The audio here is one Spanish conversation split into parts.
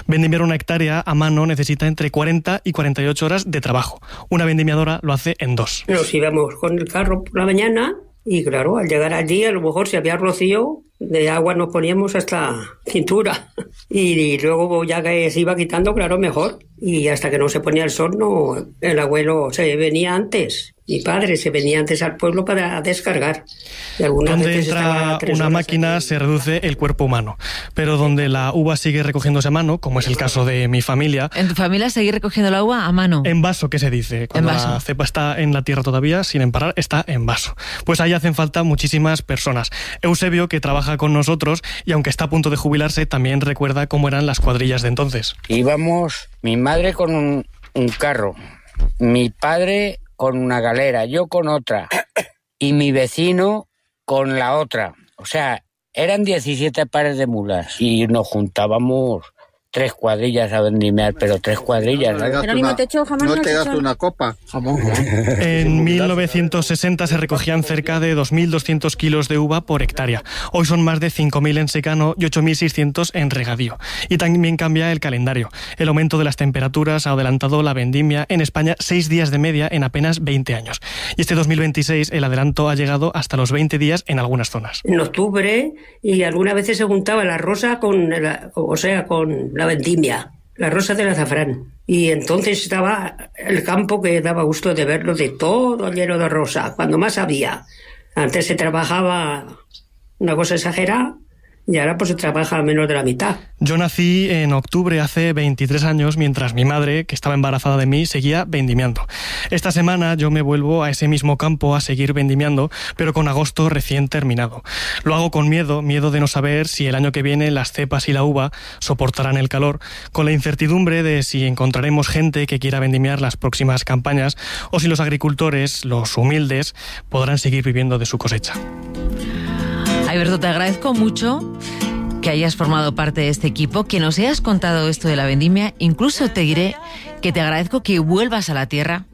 Vendimiar una hectárea a mano necesita entre 40 y 48 horas de trabajo. Una vendimiadora lo hace en 2. Nos íbamos con el carro por la mañana y claro, al llegar allí a lo mejor si había rocío, de agua nos poníamos hasta cintura y luego ya que se iba quitando, claro, mejor. Y hasta que no se ponía el sol, no, el abuelo se venía antes. Mi padre se venía antes al pueblo para descargar. Donde entra una máquina se reduce el cuerpo humano, pero donde la uva sigue recogiéndose a mano, como es el caso de mi familia... ¿En tu familia seguir recogiendo la uva a mano? En vaso, ¿qué se dice? Cuando la cepa está en la tierra todavía, sin emparar, está en vaso. Pues ahí hacen falta muchísimas personas. Eusebio, que trabaja con nosotros y aunque está a punto de jubilarse, también recuerda cómo eran las cuadrillas de entonces. Íbamos mi madre con un carro, mi padre con una galera, yo con otra y mi vecino con la otra. O sea, eran 17 pares de mulas y nos juntábamos 3 cuadrillas a vendimiar, pero 3 cuadrillas. No te gastas una copa, jamón. En 1960 se recogían cerca de 2.200 kilos de uva por hectárea. Hoy son más de 5.000 en secano y 8.600 en regadío. Y también cambia el calendario. El aumento de las temperaturas ha adelantado la vendimia en España 6 días de media en apenas 20 años. Y este 2026 el adelanto ha llegado hasta los 20 días en algunas zonas. En octubre, y algunas veces se juntaba la rosa con la vendimia, la rosa del azafrán. Y entonces estaba el campo que daba gusto de verlo, de todo lleno de rosa, cuando más había. Antes se trabajaba una cosa exagerada y ahora pues se trabaja menos de la mitad. Yo nací en octubre hace 23 años, mientras mi madre, que estaba embarazada de mí, seguía vendimiando. Esta semana yo me vuelvo a ese mismo campo a seguir vendimiando, pero con agosto recién terminado. Lo hago con miedo de no saber si el año que viene las cepas y la uva soportarán el calor, con la incertidumbre de si encontraremos gente que quiera vendimiar las próximas campañas o si los agricultores, los humildes, podrán seguir viviendo de su cosecha. Alberto, te agradezco mucho que hayas formado parte de este equipo, que nos hayas contado esto de la vendimia. Incluso te diré que te agradezco que vuelvas a la tierra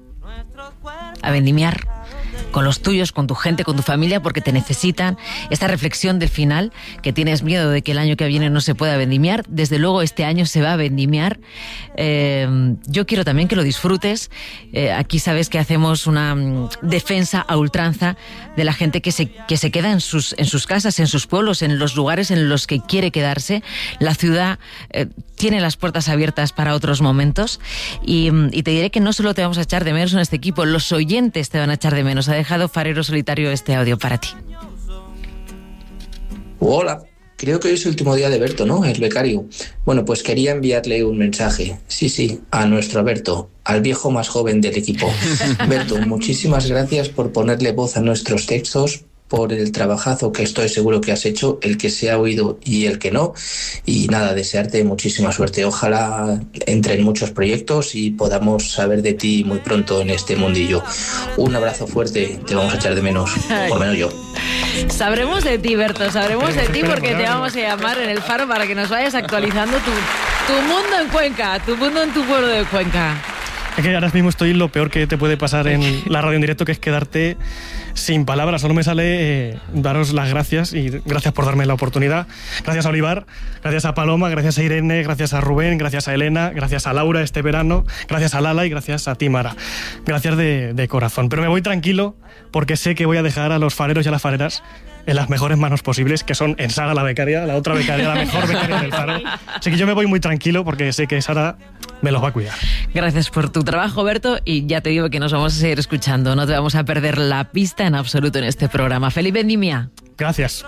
a vendimiar con los tuyos, con tu gente, con tu familia, porque te necesitan. Esta reflexión del final, que tienes miedo de que el año que viene no se pueda vendimiar, desde luego este año se va a vendimiar. Yo quiero también que lo disfrutes. Aquí sabes que hacemos una defensa a ultranza de la gente que se queda en sus casas, en sus pueblos, en los lugares en los que quiere quedarse. La ciudad tiene las puertas abiertas para otros momentos y te diré que no solo te vamos a echar de menos en este equipo, los oyentes te van a echar de menos. Ha dejado Farero Solitario este audio para ti. Hola, creo que hoy es el último día de Berto, ¿no? El becario. Bueno, pues quería enviarle un mensaje. Sí, a nuestro Berto, al viejo más joven del equipo. Berto, muchísimas gracias por ponerle voz a nuestros textos, por el trabajazo que estoy seguro que has hecho, el que se ha oído y el que no. Y nada, desearte muchísima suerte. Ojalá entren muchos proyectos y podamos saber de ti muy pronto en este mundillo. Un abrazo fuerte, te vamos a echar de menos, por lo menos yo. Sabremos de ti, Berto, sabremos de ti porque te vamos a llamar en el Faro para que nos vayas actualizando tu mundo en Cuenca, tu mundo en tu pueblo de Cuenca. Es que ahora mismo estoy lo peor que te puede pasar en la radio en directo, que es quedarte sin palabras. Solo me sale daros las gracias y gracias por darme la oportunidad. Gracias a Olivar, gracias a Paloma, gracias a Irene, gracias a Rubén, gracias a Elena, gracias a Laura este verano, gracias a Lala y gracias a ti, Mara. Gracias de corazón. Pero me voy tranquilo porque sé que voy a dejar a los fareros y a las fareras en las mejores manos posibles, que son en Sara la becaria, la otra becaria, la mejor becaria del Faro. Así que yo me voy muy tranquilo porque sé que Sara me los va a cuidar. Gracias por tu trabajo, Berto, y ya te digo que nos vamos a seguir escuchando. No te vamos a perder la pista en absoluto en este programa. ¡Feliz vendimia! Gracias.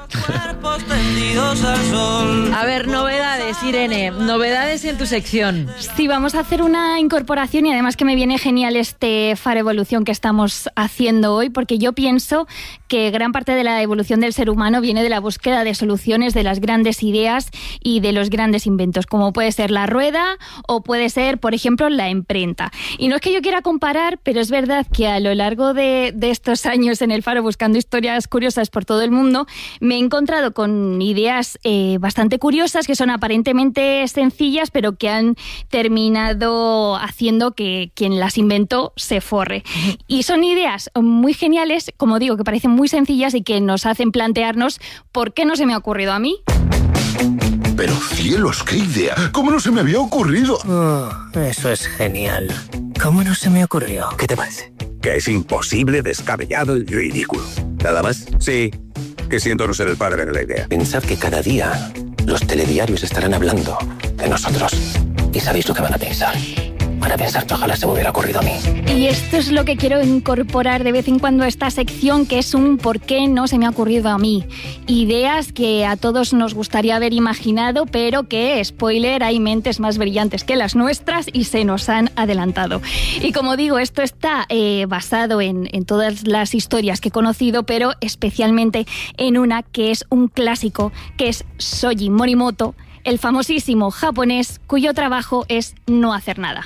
A ver, novedades, Irene, novedades en tu sección. Sí, vamos a hacer una incorporación y además que me viene genial este Faro Evolución que estamos haciendo hoy, porque yo pienso que gran parte de la evolución del ser humano viene de la búsqueda de soluciones, de las grandes ideas y de los grandes inventos, como puede ser la rueda o puede ser, por ejemplo, la imprenta. Y no es que yo quiera comparar, pero es verdad que a lo largo de estos años en el Faro buscando historias curiosas por todo el mundo, me he encontrado con ideas bastante curiosas que son aparentemente sencillas, pero que han terminado haciendo que quien las inventó se forre. Y son ideas muy geniales, como digo, que parecen muy sencillas y que nos hacen plantearnos ¿por qué no se me ha ocurrido a mí? Pero cielos, qué idea. ¿Cómo no se me había ocurrido? Eso es genial. ¿Cómo no se me ocurrió? ¿Qué te parece? Que es imposible, descabellado y ridículo. ¿Nada más? Sí, que siento no ser el padre de la idea. Pensad que cada día los telediarios estarán hablando de nosotros. ¿Y sabéis lo que van a pensar? Van a pensar que ojalá se me hubiera ocurrido a mí. Y esto es lo que quiero incorporar de vez en cuando a esta sección, que es un ¿por qué no se me ha ocurrido a mí? Ideas que a todos nos gustaría haber imaginado, pero que, spoiler, hay mentes más brillantes que las nuestras y se nos han adelantado. Y como digo, esto está basado en todas las historias que he conocido, pero especialmente en una que es un clásico, que es Shoji Morimoto, el famosísimo japonés cuyo trabajo es no hacer nada.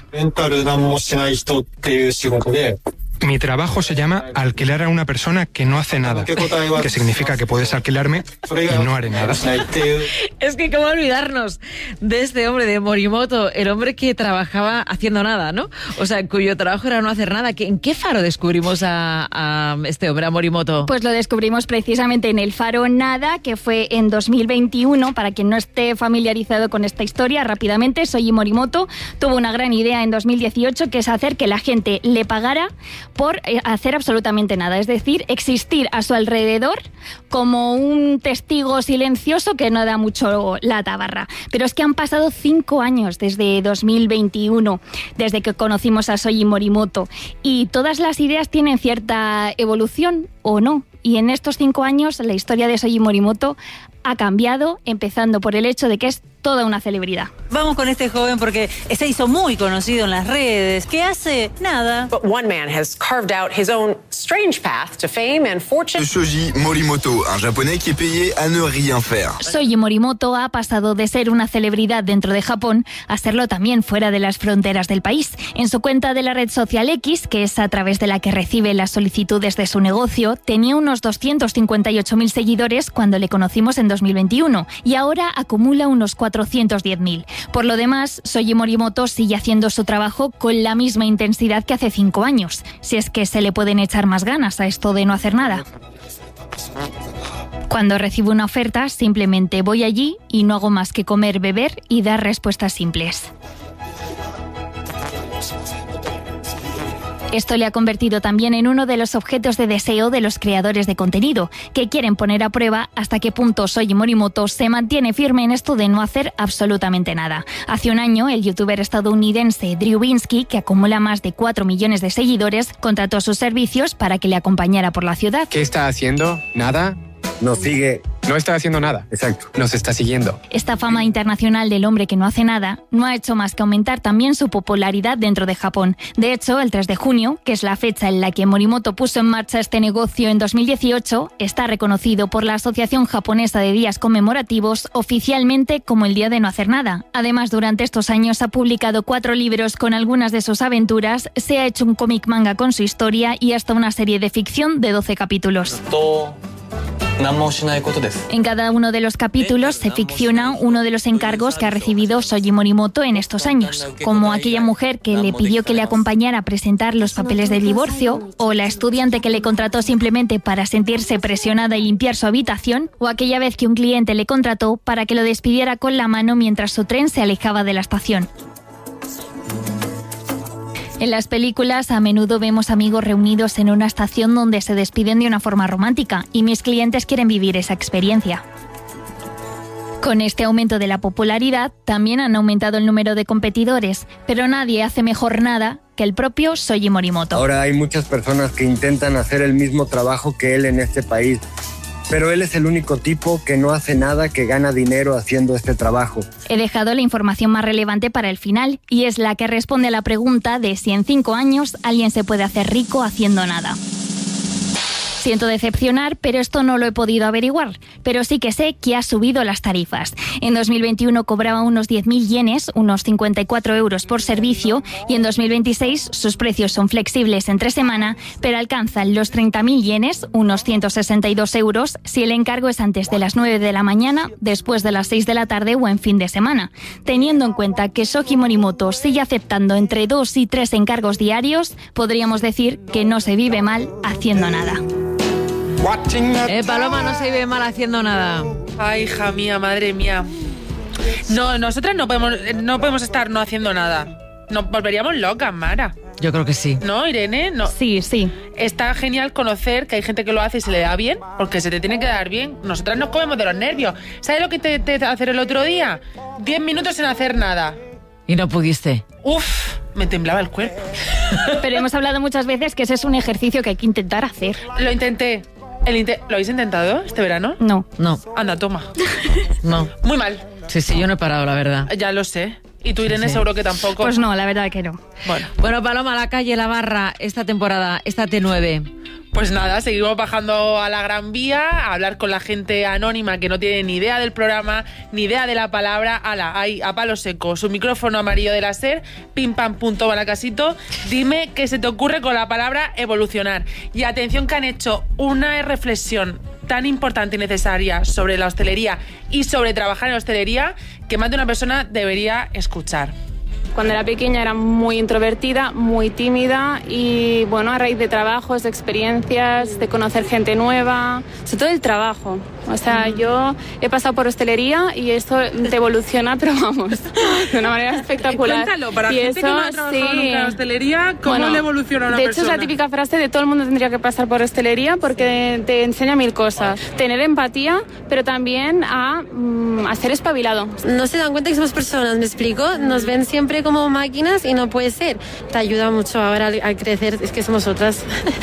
Mi trabajo se llama alquilar a una persona que no hace nada, que significa que puedes alquilarme y no haré nada. Es que cómo olvidarnos de este hombre, de Morimoto, el hombre que trabajaba haciendo nada, ¿no? O sea, cuyo trabajo era no hacer nada. ¿En qué faro descubrimos a este hombre, a Morimoto? Pues lo descubrimos precisamente en el Faro Nada, que fue en 2021. Para quien no esté familiarizado con esta historia, rápidamente, Shoji Morimoto tuvo una gran idea en 2018, que es hacer que la gente le pagara por hacer absolutamente nada, es decir, existir a su alrededor como un testigo silencioso que no da mucho la tabarra. Pero es que han pasado 5 años desde 2021, desde que conocimos a Shoji Morimoto, y todas las ideas tienen cierta evolución o no. Y en estos 5 años la historia de Shoji Morimoto ha cambiado, empezando por el hecho de que es toda una celebridad. Vamos con este joven porque se hizo muy conocido en las redes. ¿Qué hace? Nada. But one man has carved out his own strange path to fame and fortune. Shoji Morimoto, un japonés que est payé à ne rien faire. Shoji Morimoto ha pasado de ser una celebridad dentro de Japón a serlo también fuera de las fronteras del país. En su cuenta de la red social X, que es a través de la que recibe las solicitudes de su negocio, tenía unos 258.000 seguidores cuando le conocimos en 2021 y ahora acumula unos 410.000. Por lo demás, Shoji Morimoto sigue haciendo su trabajo con la misma intensidad que hace 5 años, si es que se le pueden echar más ganas a esto de no hacer nada. Cuando recibo una oferta, simplemente voy allí y no hago más que comer, beber y dar respuestas simples. Esto le ha convertido también en uno de los objetos de deseo de los creadores de contenido, que quieren poner a prueba hasta qué punto Shoji Morimoto se mantiene firme en esto de no hacer absolutamente nada. Hace un año, el youtuber estadounidense Drew Binsky, que acumula más de 4 millones de seguidores, contrató sus servicios para que le acompañara por la ciudad. ¿Qué está haciendo? ¿Nada? Nos sigue. No está haciendo nada. Exacto. Nos está siguiendo. Esta fama internacional del hombre que no hace nada no ha hecho más que aumentar también su popularidad dentro de Japón. De hecho, el 3 de junio, que es la fecha en la que Morimoto puso en marcha este negocio en 2018, está reconocido por la Asociación Japonesa de Días Conmemorativos oficialmente como el Día de No Hacer Nada. Además, durante estos años ha publicado 4 libros con algunas de sus aventuras, se ha hecho un cómic manga con su historia y hasta una serie de ficción de 12 capítulos. En cada uno de los capítulos se ficciona uno de los encargos que ha recibido Shoji Morimoto en estos años, como aquella mujer que le pidió que le acompañara a presentar los papeles del divorcio, o la estudiante que le contrató simplemente para sentirse presionada y limpiar su habitación, o aquella vez que un cliente le contrató para que lo despidiera con la mano mientras su tren se alejaba de la estación. En las películas a menudo vemos amigos reunidos en una estación donde se despiden de una forma romántica y mis clientes quieren vivir esa experiencia. Con este aumento de la popularidad también han aumentado el número de competidores, pero nadie hace mejor nada que el propio Shoji Morimoto. Ahora hay muchas personas que intentan hacer el mismo trabajo que él en este país. Pero él es el único tipo que no hace nada, que gana dinero haciendo este trabajo. He dejado la información más relevante para el final, y es la que responde a la pregunta de si en 5 años alguien se puede hacer rico haciendo nada. Siento decepcionar, pero esto no lo he podido averiguar. Pero sí que sé que ha subido las tarifas. En 2021 cobraba unos 10.000 yenes, unos 54 euros por servicio, y en 2026 sus precios son flexibles entre semana, pero alcanzan los 30.000 yenes, unos 162 euros, si el encargo es antes de las 9 de la mañana, después de las 6 de la tarde o en fin de semana. Teniendo en cuenta que Shoji Morimoto sigue aceptando entre 2 y 3 encargos diarios, podríamos decir que no se vive mal haciendo nada. Paloma, no se vive mal haciendo nada. Ay, hija mía, madre mía. No, nosotras no podemos estar no haciendo nada. Nos volveríamos locas, Mara. Yo creo que sí. ¿No, Irene? No. Sí. Está genial conocer que hay gente que lo hace y se le da bien, porque se te tiene que dar bien. Nosotras nos comemos de los nervios. ¿Sabes lo que te hacer el otro día? 10 minutos sin hacer nada. ¿Y no pudiste? Uf, me temblaba el cuerpo. Pero hemos hablado muchas veces que ese es un ejercicio que hay que intentar hacer. Lo intenté. ¿Lo habéis intentado este verano? No. Anda, toma. No. Muy mal. Sí, yo no he parado, la verdad. Ya lo sé. ¿Y tú, Irene, seguro que tampoco? Pues no, la verdad que no. Bueno, Paloma, la calle, la barra, esta temporada, esta T9. Pues nada, seguimos bajando a la Gran Vía a hablar con la gente anónima que no tiene ni idea del programa, ni idea de la palabra. Ahí, a palo seco, su micrófono amarillo de la SER, pim pam punto balacasito. Dime qué se te ocurre con la palabra evolucionar. Y atención que han hecho una reflexión tan importante y necesaria sobre la hostelería y sobre trabajar en la hostelería que más de una persona debería escuchar. Cuando era pequeña era muy introvertida, muy tímida y bueno, a raíz de trabajos, de experiencias, de conocer gente nueva, sobre todo el trabajo. O sea, yo he pasado por hostelería y esto te evoluciona, pero vamos, de una manera espectacular. Cuéntalo, para la gente que no ha trabajado nunca en hostelería, ¿cómo le evoluciona a una persona? De hecho, es la típica frase de todo el mundo tendría que pasar por hostelería porque te enseña 1000 cosas. Tener empatía, pero también a ser espabilado. No se dan cuenta que somos personas, ¿me explico? Nos ven siempre como máquinas y no puede ser. Te ayuda mucho ahora al crecer, es que somos otras.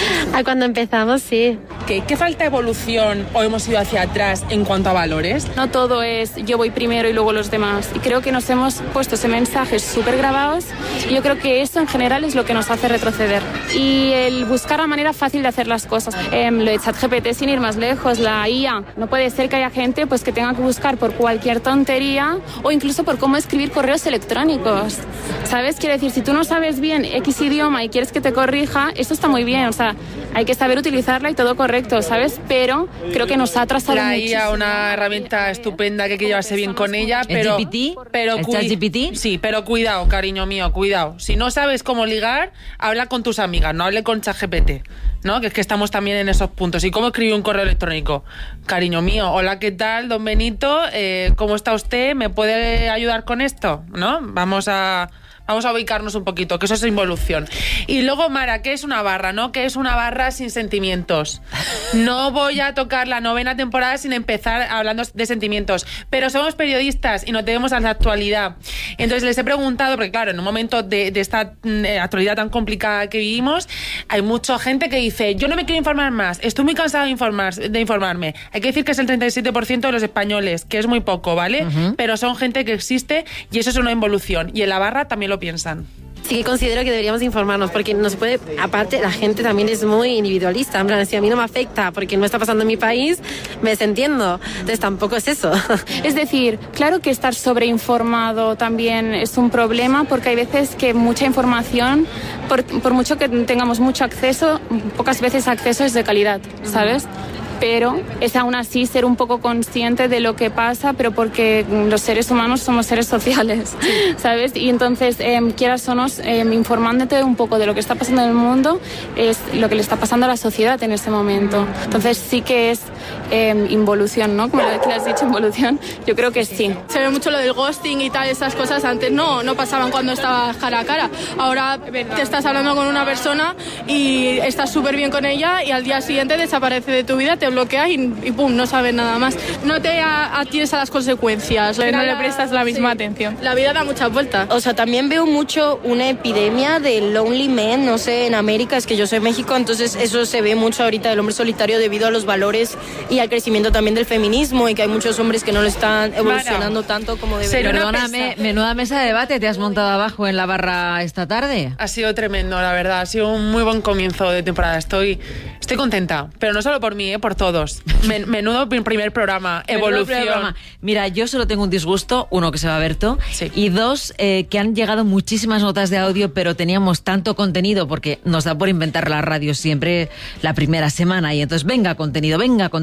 A cuando empezamos, sí. ¿Qué falta evolución o hemos ido hacia atrás en cuanto a valores? No todo es yo voy primero y luego los demás. Y creo que nos hemos puesto ese mensaje súper grabados y yo creo que eso en general es lo que nos hace retroceder. Y el buscar la manera fácil de hacer las cosas. Lo de ChatGPT, sin ir más lejos, la IA. No puede ser que haya gente pues, que tenga que buscar por cualquier tontería o incluso por cómo escribir correos electrónicos. ¿Sabes? Quiero decir, si tú no sabes bien X idioma y quieres que te corrija, eso está muy bien. O sea, hay que saber utilizarla y todo correcto, ¿sabes? Pero creo que nos ha atrasado la muchísimo. IA, una herramienta estupenda que hay que llevarse bien con ella, pero... ¿El ChatGPT? Sí, pero cuidado, cariño mío, cuidado. Si no sabes cómo ligar, habla con tus amigas, no hable con ChatGPT, ¿no? Que es que estamos también en esos puntos. ¿Y cómo escribir un correo electrónico? Cariño mío, hola, ¿qué tal, don Benito? ¿Cómo está usted? ¿Me puede ayudar con esto? ¿No? Vamos a ubicarnos un poquito, que eso es involución. Y luego, Mara, ¿qué es una barra, no? ¿Qué es una barra sin sentimientos? No voy a tocar la 9ª temporada sin empezar hablando de sentimientos, pero somos periodistas y nos debemos a la actualidad. Entonces les he preguntado, porque claro, en un momento de esta actualidad tan complicada que vivimos, hay mucha gente que dice, yo no me quiero informar más, estoy muy cansada de informarme. Hay que decir que es el 37% de los españoles, que es muy poco, ¿vale? Pero son gente que existe y eso es una involución. Y en la barra también lo piensan. Sí que considero que deberíamos informarnos porque no se puede, aparte la gente también es muy individualista, en plan, si a mí no me afecta porque no está pasando en mi país, me desentiendo, entonces tampoco es eso. Es decir, claro que estar sobreinformado también es un problema porque hay veces que mucha información, por mucho que tengamos mucho acceso, pocas veces acceso es de calidad, ¿sabes? Pero es aún así ser un poco consciente de lo que pasa, pero porque los seres humanos somos seres sociales, ¿sabes? Y entonces, quieras o no, informándote un poco de lo que está pasando en el mundo, es lo que le está pasando a la sociedad en este momento. Entonces sí que es involución, ¿no? Como lo que has dicho, involución, yo creo que sí. Se ve mucho lo del ghosting y tal, esas cosas antes no pasaban cuando estabas cara a cara. Ahora te estás hablando con una persona y estás súper bien con ella y al día siguiente desaparece de tu vida, te bloqueas y pum, no sabes nada más. No te atienes a las consecuencias, no le prestas la misma atención. La vida da muchas vueltas. O sea, también veo mucho una epidemia de lonely men, no sé, en América, es que yo soy México, entonces eso se ve mucho ahorita del hombre solitario debido a los valores y al crecimiento también del feminismo y que hay muchos hombres que no lo están evolucionando tanto como deberían. Perdóname, menuda mesa de debate te has montado abajo en la barra esta tarde. Ha sido tremendo, la verdad, ha sido un muy buen comienzo de temporada, estoy contenta, pero no solo por mí, por todos. Menudo primer programa, evolución. Mira, yo solo tengo un disgusto, uno que se va a Berto, y dos, que han llegado muchísimas notas de audio, pero teníamos tanto contenido, porque nos da por inventar la radio siempre la primera semana, y entonces venga contenido.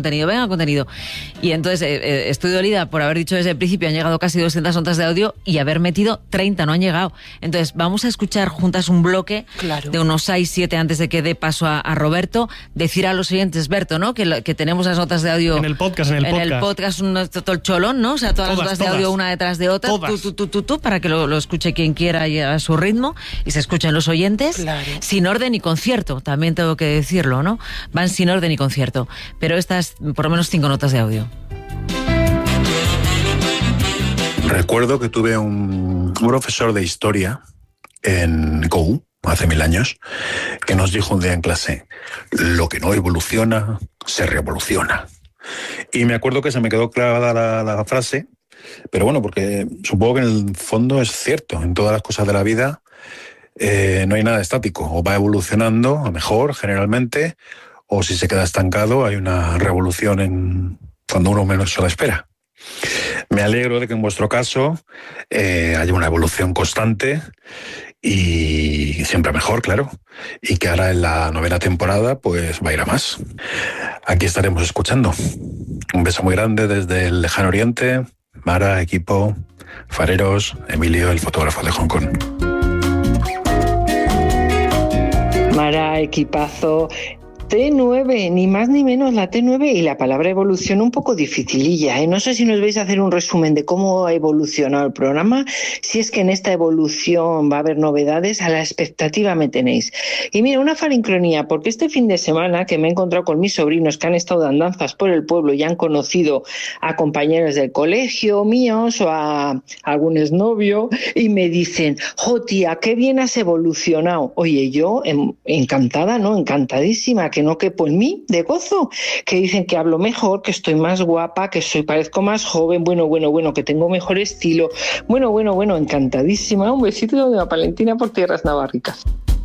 Y entonces estoy dolida por haber dicho desde el principio, han llegado casi 200 notas de audio, y haber metido 30, no han llegado. Entonces vamos a escuchar juntas un bloque de unos 6-7 antes de que dé paso a Roberto, decir a los oyentes, Berto, ¿no? Que tenemos las notas de audio... En el podcast. En el podcast, todo el cholón, ¿no? O sea, todas las notas de audio una detrás de otra, tú, para que lo escuche quien quiera y a su ritmo, y se escuchen los oyentes, claro. Sin orden y concierto, también tengo que decirlo, ¿no? Van sin orden y concierto, pero estas, por lo menos 5 notas de audio. Recuerdo que tuve un profesor de historia en COU, hace 1000 años, que nos dijo un día en clase: lo que no evoluciona, se revoluciona. Y me acuerdo que se me quedó clavada la frase, pero bueno, porque supongo que en el fondo es cierto, en todas las cosas de la vida no hay nada estático, o va evolucionando a mejor generalmente, o si se queda estancado hay una revolución cuando uno menos se la espera. Me alegro de que en vuestro caso haya una evolución constante y siempre mejor, claro, y que ahora en la 9ª temporada pues va a ir a más. Aquí estaremos escuchando. Un beso muy grande desde el lejano oriente. Mara, equipo, fareros, Emilio, el fotógrafo de Hong Kong. Mara, equipazo. T9, ni más ni menos la T9, y la palabra evolución un poco dificililla, ¿eh? No sé si nos vais a hacer un resumen de cómo ha evolucionado el programa, si es que en esta evolución va a haber novedades, a la expectativa me tenéis. Y mira, una farincronía, porque este fin de semana que me he encontrado con mis sobrinos que han estado de andanzas por el pueblo y han conocido a compañeros del colegio míos o a algún exnovio, y me dicen: jo, tía, qué bien has evolucionado. Oye, yo encantada, ¿no? Encantadísima, que no quepo en mí de gozo, que dicen que hablo mejor, que estoy más guapa, que parezco más joven, bueno, que tengo mejor estilo, bueno, encantadísima. Un besito de la Valentina por tierras navarricas.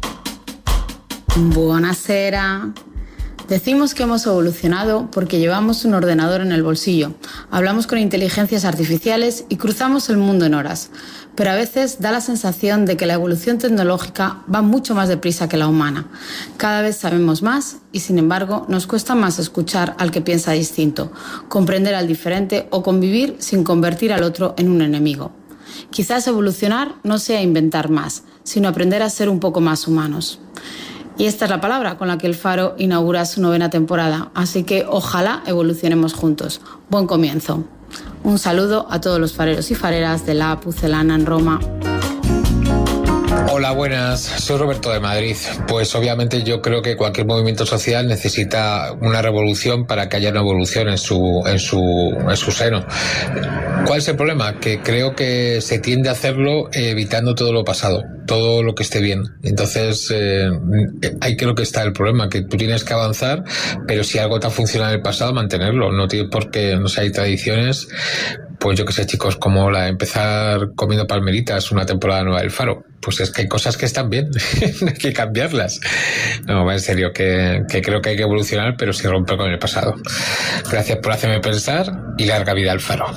Buonasera. Decimos que hemos evolucionado porque llevamos un ordenador en el bolsillo, hablamos con inteligencias artificiales y cruzamos el mundo en horas. Pero a veces da la sensación de que la evolución tecnológica va mucho más deprisa que la humana. Cada vez sabemos más y, sin embargo, nos cuesta más escuchar al que piensa distinto, comprender al diferente o convivir sin convertir al otro en un enemigo. Quizás evolucionar no sea inventar más, sino aprender a ser un poco más humanos. Y esta es la palabra con la que El Faro inaugura su 9ª temporada, así que ojalá evolucionemos juntos. Buen comienzo. Un saludo a todos los fareros y fareras de la Pucelana en Roma. Hola, buenas. Soy Roberto de Madrid. Pues obviamente yo creo que cualquier movimiento social necesita una revolución para que haya una evolución en su seno. ¿Cuál es el problema? Que creo que se tiende a hacerlo evitando todo lo pasado, todo lo que esté bien. Entonces, ahí creo que está el problema, que tú tienes que avanzar, pero si algo te ha funcionado en el pasado, mantenerlo. No tiene por qué, no sé, hay tradiciones, pues yo que sé, chicos, como la de empezar comiendo palmeritas una temporada nueva del Faro. Pues es que hay cosas que están bien, hay que cambiarlas. No, en serio, que creo que hay que evolucionar, pero sin romper con el pasado. Gracias por hacerme pensar y larga vida al Faro.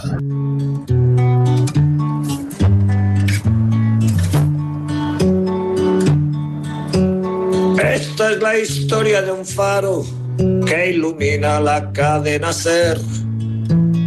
Esta es la historia de un faro que ilumina la cadena SER.